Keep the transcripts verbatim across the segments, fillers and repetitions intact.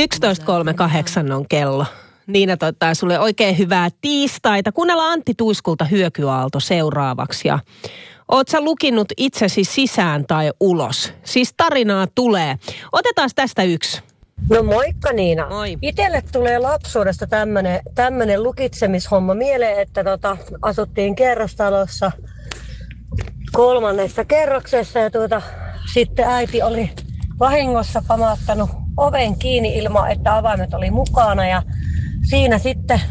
yksitoista kolmekymmentäkahdeksan on kello. Niina toivottaa sulle oikein hyvää tiistaita. Kuunnellaan Antti Tuiskulta Hyökyaalto seuraavaksi. Ja oot sä lukinut itsesi sisään tai ulos? Siis tarinaa tulee. Otetaan tästä yksi. No moikka Niina. Moi. Itelle tulee lapsuudesta tämmönen, tämmönen lukitsemishomma mieleen, että tota, asuttiin kerrostalossa kolmannessa kerroksessa ja tuota, sitten äiti oli vahingossa pamauttanut oven kiinni ilman, että avaimet oli mukana ja siinä sitten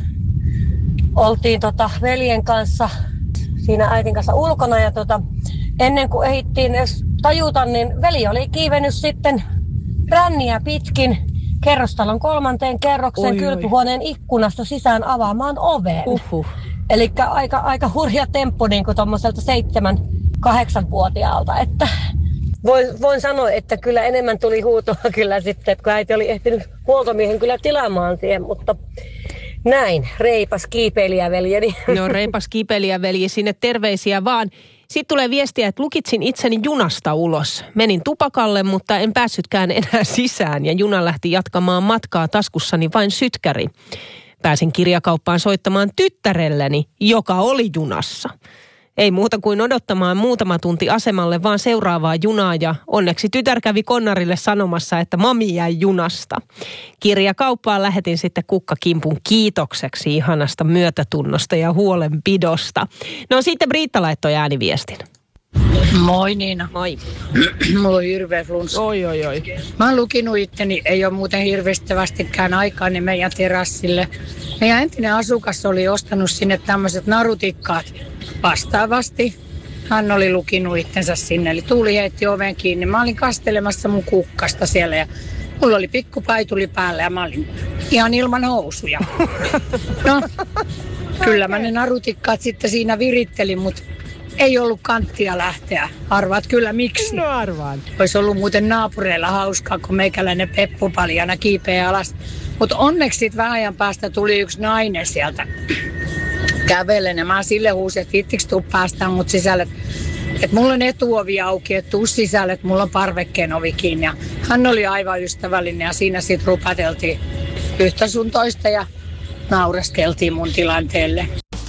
oltiin tota veljen kanssa, siinä äitin kanssa ulkona ja tota, ennen kuin ehdittiin edes tajuta, niin veli oli kiivennyt sitten ränniä pitkin kerrostalon kolmanteen kerrokseen kylpyhuoneen ikkunasta sisään avaamaan oveen. Uhuh. Eli aika, aika hurja temppu niin kuin tuommoiselta seitsemän, kahdeksanvuotiaalta, että voin, voin sanoa, että kyllä enemmän tuli huutoa kyllä sitten, että kun äiti oli ehtinyt huoltomiehen kyllä tilaamaan siihen, mutta näin, reipas kiipeilijäveljeni. No reipas kiipeilijävelji, sinne terveisiä vaan. Sitten tulee viestiä, että lukitsin itseni junasta ulos. Menin tupakalle, mutta en päässytkään enää sisään ja juna lähti jatkamaan matkaa taskussani vain sytkäri. Pääsin kirjakauppaan soittamaan tyttärelleni, joka oli junassa. Ei muuta kuin odottamaan muutama tunti asemalle, vaan seuraavaa junaa ja onneksi tytär kävi konnarille sanomassa, että mami jäi junasta. Kirjakauppaan lähetin sitten kukkakimpun kiitokseksi ihanasta myötätunnosta ja huolenpidosta. No sitten Briitta laittoi ääniviestin. Moi Niina. Moi. Mulla on hirveä flunssa. Oi, oi, oi. Mä oon lukinut itteni, ei ole muuten hirveästi vastikään aikaa, niin meidän terassille. Meidän entinen asukas oli ostanut sinne tämmöiset narutikkaat vastaavasti. Hän oli lukinut itsensä sinne, eli tuuli heitti oven kiinni. Mä olin kastelemassa mun kukkasta siellä ja mulla oli pikku paituli päällä ja mä olin ihan ilman housuja. No, kyllä mä ne narutikkaat sitten siinä virittelin, mutta ei ollut kanttia lähteä. Arvaat kyllä miksi. No arvaan. Olisi ollut muuten naapureilla hauskaa, kun meikäläinen peppu paljana kiipeä alas. Mutta onneksi sitten vähän ajan päästä tuli yksi nainen sieltä kävellen. Ja mä sille huusin, että viittikö tuu päästään mut sisälle. Että mulla on etuovi auki, että tuu sisälle, että mulla on parvekkeen ovi kiinni. Ja hän oli aivan ystävällinen ja siinä sitten rupateltiin yhtä sun toista ja naureskeltiin mun tilanteelle.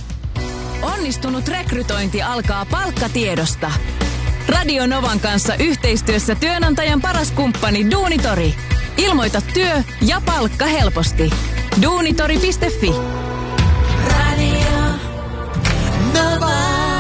Onnistunut rekrytointi alkaa palkkatiedosta. Radio Novan kanssa yhteistyössä työnantajan paras kumppani Duunitori. Ilmoita työ ja palkka helposti. duunitori piste fi. Radio Nova.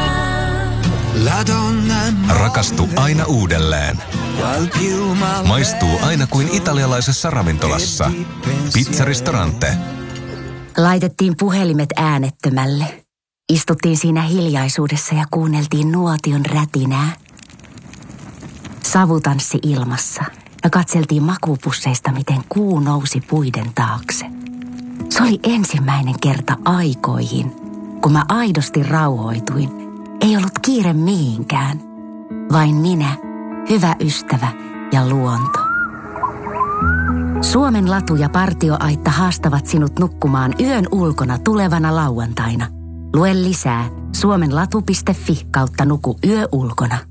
Rakastu aina uudelleen. Maistuu aina kuin italialaisessa ravintolassa. Pizzaristorante. Laitettiin puhelimet äänettömälle. Istuttiin siinä hiljaisuudessa ja kuunneltiin nuotion rätinää. Savu tanssi ilmassa ja katseltiin makupusseista, miten kuu nousi puiden taakse. Se oli ensimmäinen kerta aikoihin, kun mä aidosti rauhoituin. Ei ollut kiire mihinkään. Vain minä, hyvä ystävä ja luonto. Suomen latu ja partioaitta haastavat sinut nukkumaan yön ulkona tulevana lauantaina. Lue lisää suomenlatu piste fi kautta nuku yö ulkona.